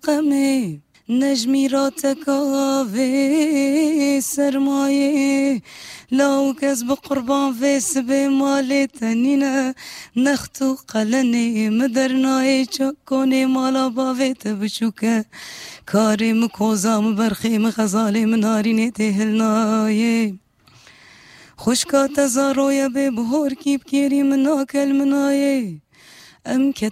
قمه نجمی را تکاوه سرمایه لاو کس بقربان فیس به مال تنینه نختو قلنه مدرنای چکونه مالا باویت بچوکه کارم کوزام برخیم خزاله منارینه تهلنایه خوشکات زارویا به بهور کیب کری مناکل منایه ام که